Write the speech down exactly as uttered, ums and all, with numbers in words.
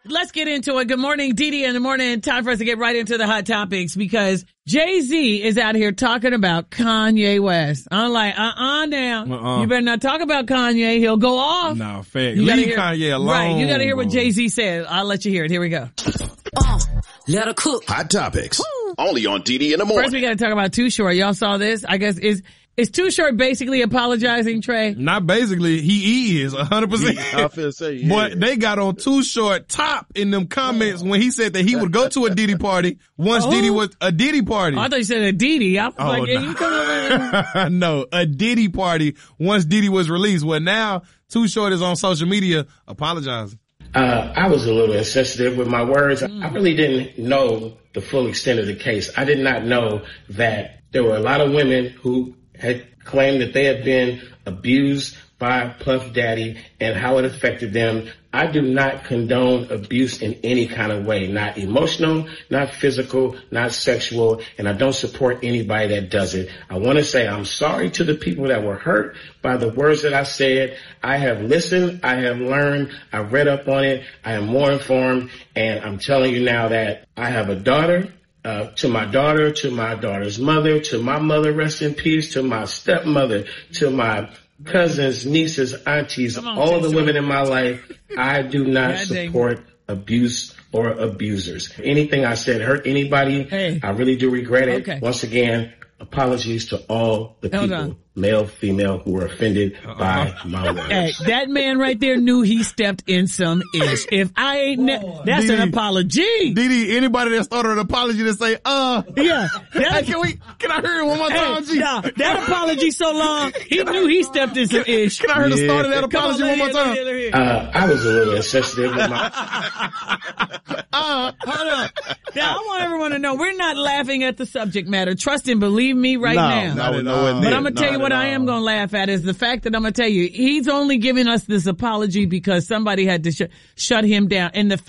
let's get into it. Good morning, Dee Dee in the morning. Time for us to get right into the hot topics because Jay-Z is out here talking about Kanye West. I'm like, uh-uh now. Uh-uh. You better not talk about Kanye. He'll go off. No, fact. Leave hear, Kanye alone. Right, you gotta hear what Jay-Z said. I'll let you hear it. Here we go. Uh, let her cook. Hot topics. Woo. Only on Dee Dee in the morning. First, we gotta talk about Too Short. Y'all saw this? I guess is is Too Short basically apologizing, Trey? Not basically. He is one hundred percent. I feel say, yeah. But they got on Too Short top in them comments when he said that he would go to a Diddy party once oh. Diddy was a Diddy party. Oh, I thought you said a Diddy. I was oh, like, yeah, nah. you come over. No, a Diddy party once Diddy was released. Well, now Too Short is on social media apologizing. Uh, I was a little insensitive with my words. Mm. I really didn't know the full extent of the case. I did not know that there were a lot of women who had claimed that they had been abused by Puff Daddy and how it affected them. I do not condone abuse in any kind of way, not emotional, not physical, not sexual, and I don't support anybody that does it. I want to say I'm sorry to the people that were hurt by the words that I said. I have listened, I have learned, I read up on it, I am more informed, and I'm telling you now that I have a daughter. Uh, to my daughter, to my daughter's mother, to my mother, rest in peace, to my stepmother, to my cousins, nieces, aunties, on, all of the women in my life, I do not God support dang. abuse or abusers. Anything I said hurt anybody, hey. I really do regret it. Okay. Once again, apologies to all the Hold people, on. male, female, who were offended uh-uh. by my words. Hey, that man right there knew he stepped in some ish. If I ain't, ne- that's Didi, an apology. Didi, anybody that started an apology to say, uh, yeah, hey, can we, can I hear it one more time, hey, nah, that apology so long, he knew he stepped in some ish. Can I hear yeah. the start of that apology on, one more time? Here, here. Uh, I was a little insensitive with my. uh, hold on. Now, I want everyone to know we're not laughing at the subject matter. Trust and believe me right no, now. No, no, no, but I'm going to tell you what I am going to laugh at is the fact that I'm going to tell you he's only giving us this apology because somebody had to sh- shut him down. And the